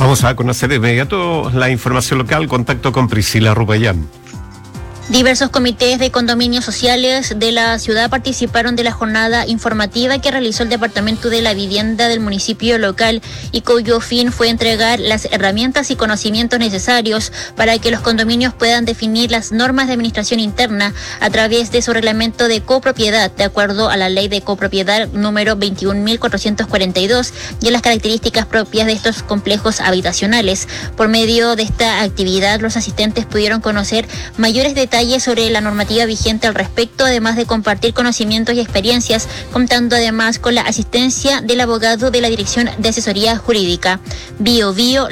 Vamos a conocer de inmediato la información local, contacto con Priscila Rupayán. Diversos comités de condominios sociales de la ciudad participaron de la jornada informativa que realizó el Departamento de la Vivienda del municipio local y cuyo fin fue entregar las herramientas y conocimientos necesarios para que los condominios puedan definir las normas de administración interna a través de su reglamento de copropiedad, de acuerdo a la ley de copropiedad número 21.442 y a las características propias de estos complejos habitacionales. Por medio de esta actividad, los asistentes pudieron conocer mayores detalles sobre la normativa vigente al respecto, además de compartir conocimientos y experiencias, contando además con la asistencia del abogado de la Dirección de Asesoría Jurídica. Bio